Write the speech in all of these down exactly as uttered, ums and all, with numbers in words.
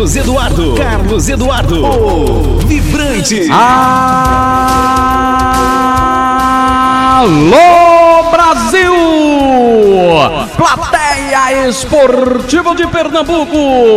Carlos Eduardo. Carlos Eduardo. O Vibrante. Alô, Brasil! Plateia Esportiva de Pernambuco.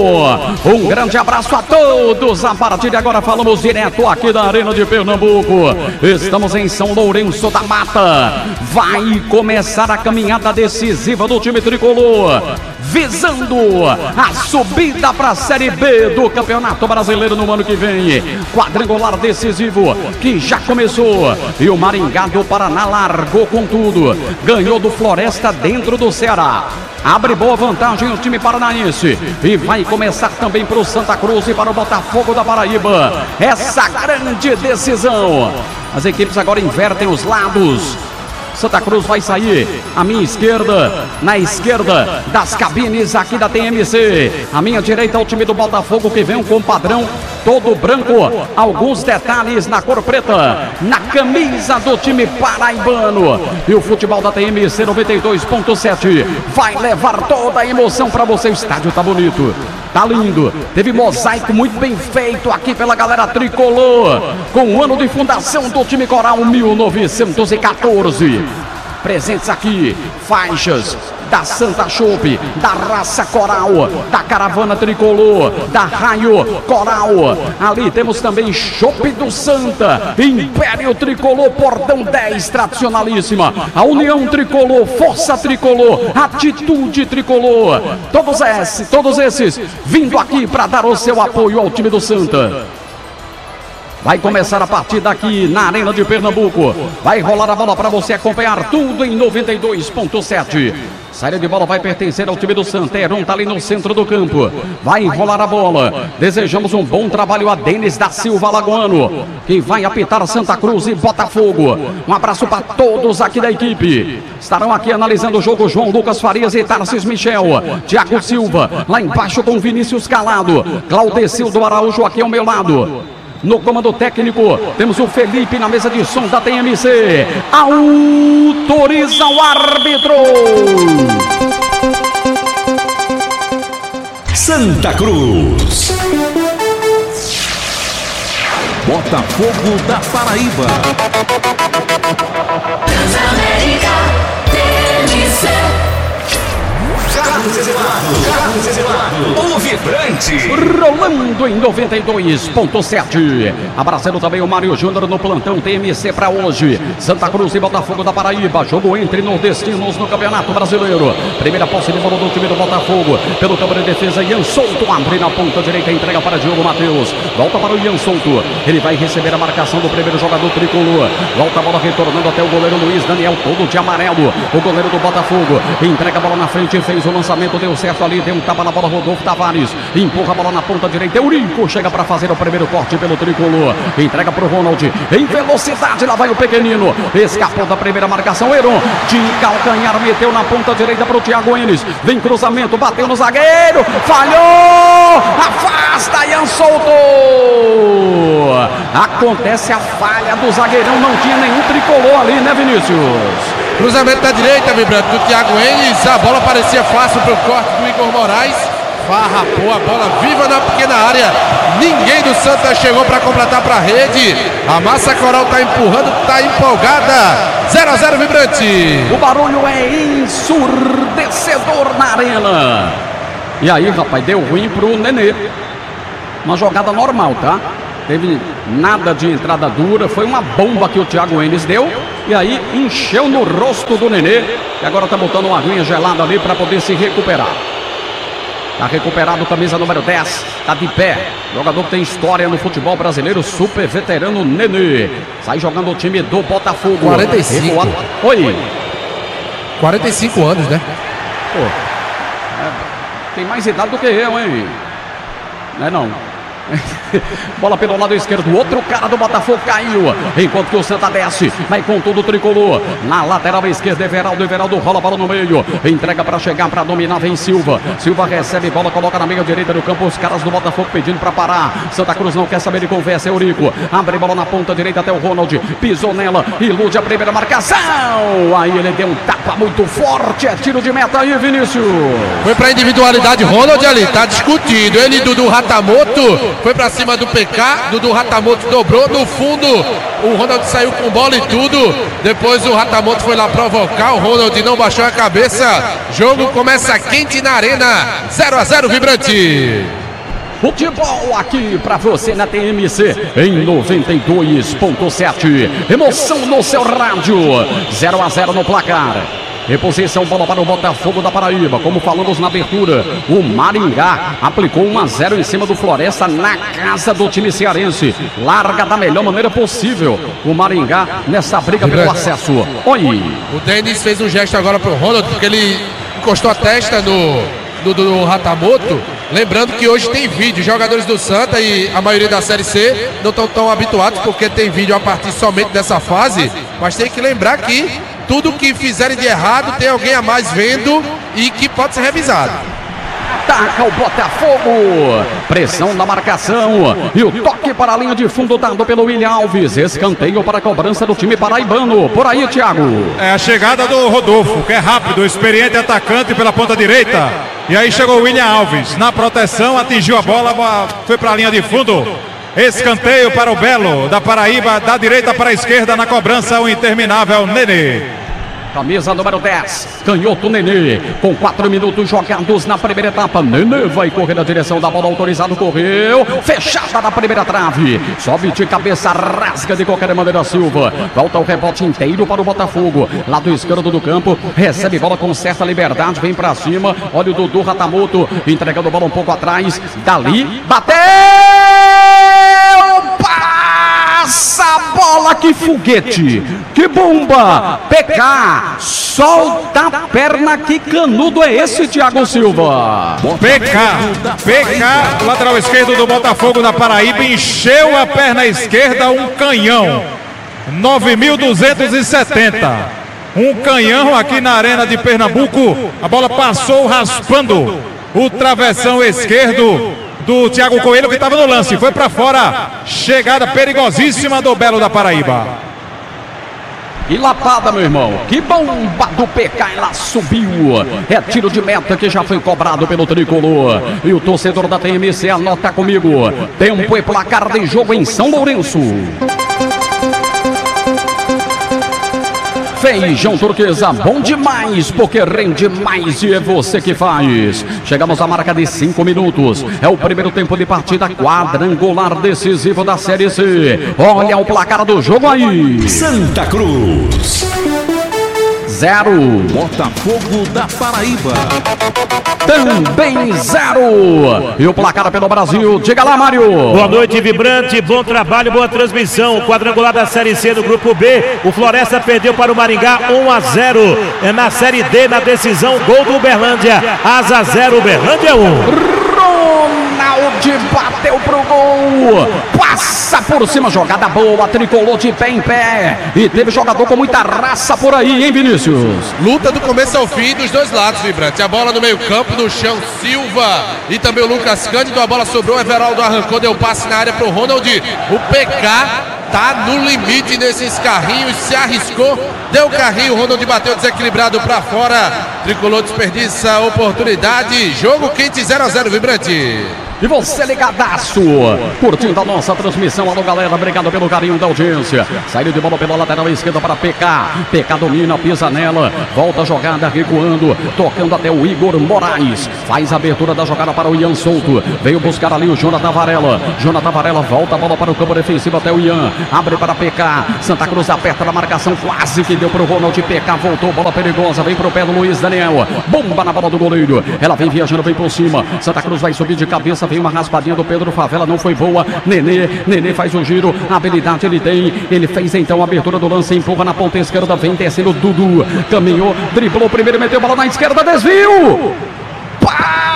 Um grande abraço a todos. A partir de agora falamos direto aqui da Arena de Pernambuco. Estamos em São Lourenço da Mata. Vai começar a caminhada decisiva do time tricolor, visando a subida para a Série B do Campeonato Brasileiro no ano que vem. Quadrangular decisivo que já começou. E o Maringá do Paraná largou com tudo. Ganhou do Floresta dentro do Ceará. Abre boa vantagem o time paranaense. E vai começar também para o Santa Cruz e para o Botafogo da Paraíba essa grande decisão. As equipes agora invertem os lados. Santa Cruz vai sair à minha esquerda, na esquerda das cabines aqui da T M C. À minha direita o time do Botafogo, que vem com padrão todo branco, alguns detalhes na cor preta, na camisa do time paraibano. E o futebol da T M C noventa e dois ponto sete vai levar toda a emoção para você. O estádio tá bonito, tá lindo. Teve mosaico muito bem feito aqui pela galera tricolor, com o ano de fundação do time coral mil novecentos e quatorze. Presentes aqui, faixas da Santa Chopp, da Raça Coral, da Caravana Tricolor, da Raio Coral. Ali temos também Chopp do Santa, Império Tricolor, Portão dez, tradicionalíssima, a União Tricolor, Força Tricolor, Atitude Tricolor. Todos esses, todos esses vindo aqui para dar o seu apoio ao time do Santa. Vai começar a partida aqui na Arena de Pernambuco. Vai rolar a bola para você acompanhar tudo em noventa e dois ponto sete. Saída de bola vai pertencer ao time do Santa. Heron tá ali no centro do campo. Vai rolar a bola. Desejamos um bom trabalho a Denis da Silva Lagoano, que vai apitar Santa Cruz e Botafogo. Um abraço para todos aqui da equipe. Estarão aqui analisando o jogo João Lucas Farias e Tarcis Michel. Thiago Silva lá embaixo com Vinícius Calado. Claudecildo Araújo aqui ao meu lado. No comando técnico, temos o Felipe na mesa de som da T M C. Autoriza o árbitro. Santa Cruz. Botafogo da Paraíba. Transamérica, T M C. Carlos Eduardo, Carlos Eduardo, o Vibrante. Rolando em noventa e dois ponto sete. Abraçando também o Mário Júnior no plantão T M C para hoje. Santa Cruz e Botafogo da Paraíba. Jogo entre nordestinos no Campeonato Brasileiro. Primeira posse de bola do time do Botafogo. Pelo campo de defesa, Ian Souto abre na ponta direita, entrega para Diogo Matheus. Volta para o Ian Souto. Ele vai receber a marcação do primeiro jogador tricolor. Volta a bola retornando até o goleiro Luiz Daniel, todo de amarelo. O goleiro do Botafogo entrega a bola na frente, fez o lançamento, deu certo ali, deu um tapa na bola, Rodolfo Tavares empurra a bola na ponta direita, Eurico chega para fazer o primeiro corte pelo tricolor, entrega para o Ronald, em velocidade, lá vai o pequenino, escapou da primeira marcação, Heron, de calcanhar, meteu na ponta direita para o Thiago Enes, vem cruzamento, bateu no zagueiro, falhou, afasta Ian Souto, acontece a falha do zagueirão, não tinha nenhum tricolor ali, né, Vinícius? Cruzamento da direita, vibrante, do Thiago Enes. A bola parecia fácil para o corte do Igor Moraes. Farrapou a bola viva na pequena área. Ninguém do Santa chegou para completar para a rede. A massa coral está empurrando, está empolgada. zero a zero, vibrante. O barulho é ensurdecedor na arena. E aí, rapaz, deu ruim pro Nenê. Uma jogada normal, tá? Teve nada de entrada dura, foi uma bomba que o Thiago Enes deu. E aí encheu no rosto do Nenê. E agora tá botando uma aguinha gelada ali para poder se recuperar. Tá recuperado, camisa número dez, tá de pé. Jogador que tem história no futebol brasileiro, super veterano Nenê. Sai jogando o time do Botafogo. quarenta e cinco. Recuado. Oi. quarenta e cinco anos, né? Pô, é, tem mais idade do que eu, hein? Não é não? Bola pelo lado esquerdo, outro cara do Botafogo caiu, enquanto que o Santa desce, vai com tudo o tricolor, na lateral esquerda, Everaldo, Everaldo rola a bola no meio, entrega para chegar, para dominar, vem Silva, Silva recebe bola, coloca na meia direita do campo, os caras do Botafogo pedindo para parar, Santa Cruz não quer saber de conversa, é Eurico, abre bola na ponta direita até o Ronald, pisou nela, ilude a primeira marcação, aí ele deu um tapa muito forte, é tiro de meta aí, Vinícius. Foi para individualidade, Ronald ali, tá discutido, ele e Dudu Ratamoto, foi pra cima do P K, Dudu Ratamoto dobrou, no fundo o Ronald saiu com bola e tudo, depois o Ratamoto foi lá provocar, o Ronald não baixou a cabeça, jogo começa quente na arena, zero a zero Vibrante. Futebol aqui pra você na T M C em noventa e dois ponto sete, emoção no seu rádio, zero a zero no placar. Reposição, bola para o Botafogo da Paraíba. Como falamos na abertura, o Maringá aplicou um a zero em cima do Floresta na casa do time cearense. Larga da melhor maneira possível o Maringá nessa briga pelo acesso. Oi. O Denis fez um gesto agora pro Ronald, porque ele encostou a testa no, no, do Ratamoto. Lembrando que hoje tem vídeo. Jogadores do Santa e a maioria da Série C não estão tão habituados, porque tem vídeo a partir somente dessa fase. Mas tem que lembrar que tudo que fizerem de errado tem alguém a mais vendo e que pode ser revisado. Ataca o Botafogo, pressão na marcação e o toque para a linha de fundo dado pelo William Alves, escanteio para a cobrança do time paraibano. Por aí, Thiago. É a chegada do Rodolfo, que é rápido, experiente atacante pela ponta direita, e aí chegou o William Alves na proteção, atingiu a bola, foi para a linha de fundo. Escanteio para o Belo da Paraíba, da direita para a esquerda na cobrança, o interminável Nenê. Camisa número dez, canhoto Nenê, com quatro minutos jogados na primeira etapa. Nenê vai correr na direção da bola, autorizado, correu, fechada na primeira trave, sobe de cabeça, rasga de qualquer maneira Silva, volta o rebote inteiro para o Botafogo, lado esquerdo do campo, recebe bola com certa liberdade, vem pra cima, olha o Dudu Ratamoto, entregando a bola um pouco atrás, dali, bateu! Passa a bola, que foguete, que bomba, P K, solta a perna, que canudo é esse, Thiago Silva? P K, P K, lateral esquerdo do Botafogo da Paraíba, encheu a perna esquerda, um canhão, nove mil duzentos e setenta, um canhão aqui na arena de Pernambuco, a bola passou raspando o travessão esquerdo do Thiago Coelho, que estava no lance, foi para fora, chegada perigosíssima do Belo da Paraíba. E lapada, meu irmão, que bomba do P K, ela subiu, é tiro de meta que já foi cobrado pelo tricolor, e o torcedor da T M C anota comigo, tempo e placar de jogo em São Lourenço. Feijão turquesa, bom demais, porque rende mais e é você que faz. Chegamos à marca de cinco minutos. É o primeiro tempo de partida quadrangular decisivo da Série C. Olha o placar do jogo aí. Santa Cruz zero, Botafogo da Paraíba também zero. E o placar pelo Brasil, diga lá, Mário. Boa noite, Vibrante, bom trabalho, boa transmissão. Quadrangular da Série C do Grupo B, o Floresta perdeu para o Maringá um a zero. É na Série D, na decisão, gol do Uberlândia, Asa zero, Uberlândia um. Ronald bateu pro gol, passa por cima, jogada boa, tricolor de pé em pé, e teve jogador com muita raça por aí, hein, Vinícius? Luta do começo ao fim dos dois lados, Vibrante. A bola no meio campo, no chão, Silva e também o Lucas Cândido, a bola sobrou, Everaldo arrancou, deu passe na área pro Ronald, o P K tá no limite nesses carrinhos, se arriscou, deu carrinho, o Ronald bateu desequilibrado pra fora, tricolor desperdiça a oportunidade, jogo quente, zero a zero, Vibrante. E você ligadaço, curtindo a nossa transmissão. Alô, galera, obrigado pelo carinho da audiência. Saída de bola pela lateral esquerda para P K. P K domina, pisa nela, volta a jogada, recuando, tocando até o Igor Moraes. Faz a abertura da jogada para o Ian Souto. Veio buscar ali o Jonathan Varela. Jonathan Varela volta a bola para o campo defensivo até o Ian. Abre para P K. Santa Cruz aperta na marcação, quase que deu para o Ronald. P K voltou, bola perigosa, vem para o pé do Luiz Daniel. Bomba na bola do goleiro. Ela vem viajando, vem por cima. Santa Cruz vai subir de cabeça. Vem uma raspadinha do Pedro Favela, não foi boa. Nenê, Nenê faz o giro, habilidade ele tem. Ele fez então a abertura do lance, empurra na ponta esquerda, vem descendo Dudu. Caminhou, driblou primeiro, meteu bola na esquerda, desvio. Pá!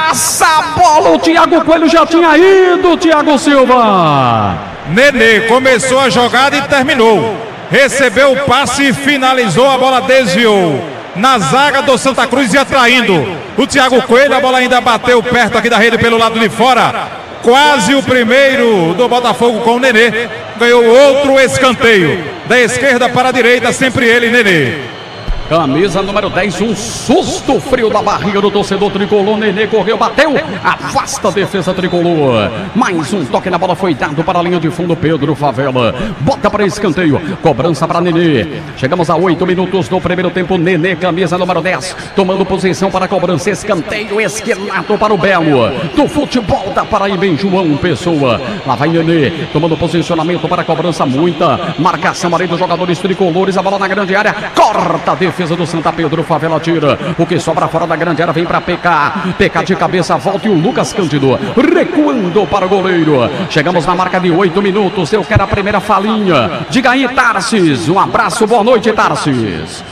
passa a bola, o Thiago Coelho já tinha ido, Thiago Silva. Nenê começou a jogada e terminou. Recebeu o passe e finalizou, a bola desviou na zaga do Santa Cruz e atraindo o Thiago Coelho. A bola ainda bateu perto aqui da rede pelo lado de fora. Quase o primeiro do Botafogo com o Nenê. Ganhou outro escanteio. Da esquerda para a direita, sempre ele, Nenê. Camisa número dez, um susto frio da barriga do torcedor tricolor. Nenê correu, bateu, afasta a defesa tricolor. Mais um toque na bola foi dado para a linha de fundo. Pedro Favela bota para escanteio, cobrança para Nenê. Chegamos a oito minutos do primeiro tempo. Nenê, camisa número dez, tomando posição para a cobrança. Escanteio esquinado para o Belo do futebol da Paraíba em João Pessoa. Lá vai Nenê, tomando posicionamento para a cobrança. Muita marcação ali dos jogadores tricolores. A bola na grande área, corta a defesa do Santa. Pedro Favela tira, o que sobra fora da grande área vem para P K. P K de cabeça, volta e o Lucas Cândido recuando para o goleiro. Chegamos na marca de oito minutos. Eu quero a primeira falinha. Diga aí, Tarsis. Um abraço, boa noite, Tarsis.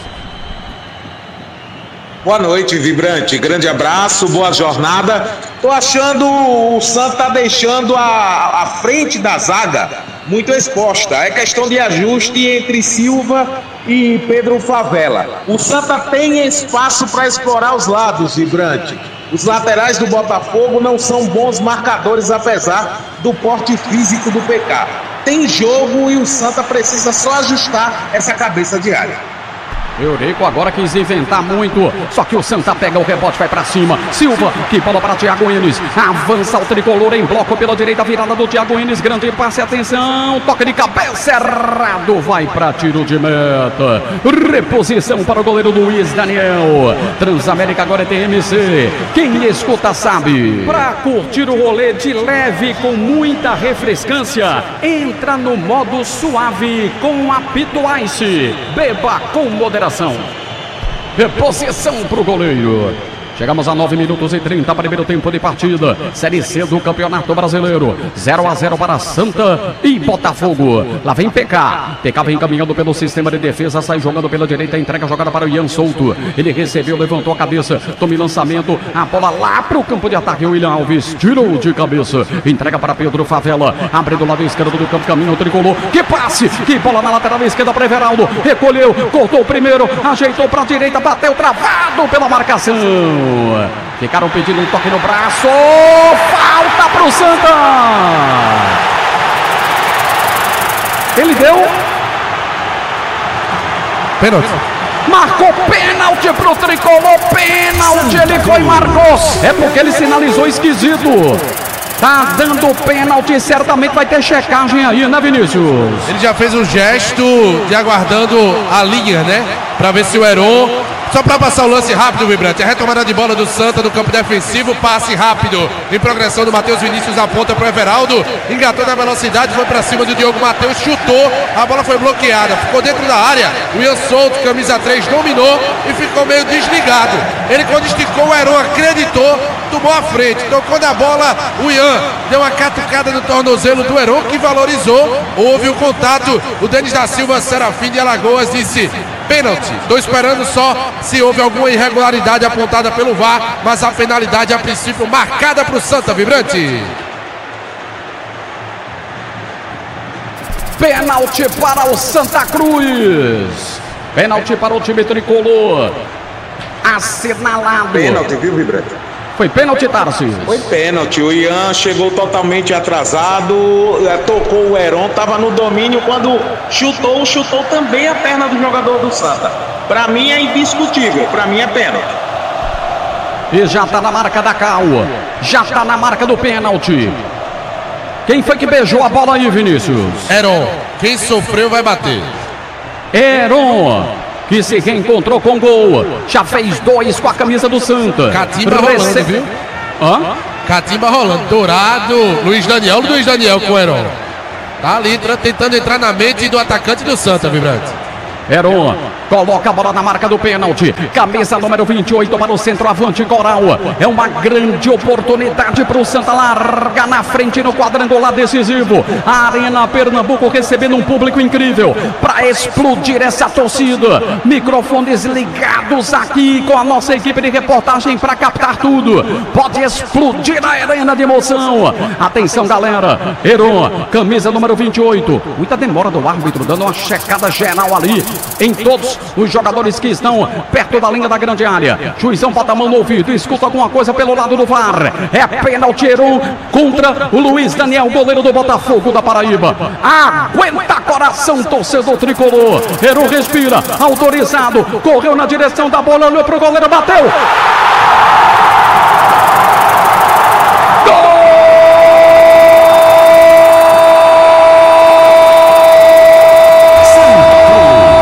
Boa noite, Vibrante. Grande abraço, boa jornada. Tô achando o Santa deixando a, a frente da zaga muito exposta. É questão de ajuste entre Silva e Pedro Favela. O Santa tem espaço para explorar os lados, Vibrante. Os laterais do Botafogo não são bons marcadores, apesar do porte físico do P K. Tem jogo e o Santa precisa só ajustar essa cabeça de área. Eurico agora quis inventar muito, só que o Santa pega o rebote, vai pra cima. Silva, que bola para Thiago Enes. Avança o tricolor em bloco pela direita, virada do Thiago Enes. Grande passe, atenção, toque de cabeça errado, vai para tiro de meta. Reposição para o goleiro Luiz Daniel. Transamérica agora é T M C. Quem escuta sabe. Pra curtir o rolê de leve com muita refrescância, entra no modo suave com apito Ice. Beba com moderação. Reposição para o goleiro. Chegamos a nove minutos e trinta, primeiro tempo de partida. Série C do Campeonato Brasileiro. zero a zero para Santa e Botafogo. Lá vem P K. P K vem caminhando pelo sistema de defesa, sai jogando pela direita, entrega a jogada para o Ian Souto. Ele recebeu, levantou a cabeça, toma lançamento, a bola lá para o campo de ataque. O William Alves tirou de cabeça, entrega para Pedro Favela, abre do lado esquerdo do campo, caminho o tricolor. Que passe, que bola na lateral esquerda para Everaldo. Recolheu, cortou o primeiro, ajeitou para a direita, bateu travado pela marcação. Ficaram pedindo um toque no braço. Falta pro Santa. Ele deu pênalti. Marcou pênalti pro tricolor. Pênalti, ele foi e marcou. É porque ele sinalizou esquisito. Tá dando pênalti, certamente vai ter checagem aí, né, Vinícius? Ele já fez um gesto de aguardando a linha, né? Pra ver se o Heron... Só para passar o lance rápido, Vibrante. A retomada de bola do Santa no campo defensivo. Passe rápido em progressão do Matheus Vinícius. Aponta para o Everaldo. Engatou na velocidade. Foi para cima do Diogo Matheus. Chutou. A bola foi bloqueada. Ficou dentro da área. O Ian Souto, camisa três, dominou e ficou meio desligado. Ele, quando esticou, o Heron acreditou. Tomou a frente. Então, quando a bola, o Ian deu uma catucada no tornozelo do Heron, que valorizou. Houve o contato. O Denis da Silva Serafim de Alagoas disse: pênalti. Estou esperando só se houve alguma irregularidade apontada pelo V A R, mas a penalidade a princípio marcada para o Santa, Vibrante. Pênalti para o Santa Cruz. Pênalti para o time tricolor. Assinalado. Pênalti, viu, Vibrante? Foi pênalti, Tarsis? Foi pênalti. O Ian chegou totalmente atrasado, tocou o Heron, estava no domínio quando chutou, chutou também a perna do jogador do Santa. Para mim é indiscutível, para mim é pênalti. E já está na marca da Cal, já está na marca do pênalti. Quem foi que beijou a bola aí, Vinícius? Heron. Quem sofreu vai bater. Heron, que se reencontrou com gol, já fez dois com a camisa do Santa. Catimba rolando, Rece... viu? Hã? Catimba rolando, Dourado, Luiz Daniel, Luiz Daniel com o Heron. Tá ali tentando entrar na mente do atacante do Santa, Vibrante. Heron coloca a bola na marca do pênalti. Camisa número vinte e oito para o centroavante Coral. É uma grande oportunidade para o Santa, larga na frente no quadrangular decisivo. A Arena Pernambuco recebendo um público incrível para explodir essa torcida. Microfones ligados aqui com a nossa equipe de reportagem para captar tudo. Pode explodir a arena de emoção. Atenção, galera. Heron, camisa número vinte e oito. Muita demora do árbitro, dando uma checada geral ali em todos os jogadores que estão perto da linha da grande área. Juizão bota a mão no ouvido, escuta alguma coisa pelo lado do V A R. É pênalti Heron contra o Luiz Daniel, goleiro do Botafogo da Paraíba. Aguenta coração, torcedor tricolor. Heron respira, autorizado, correu na direção da bola, olhou pro goleiro, bateu.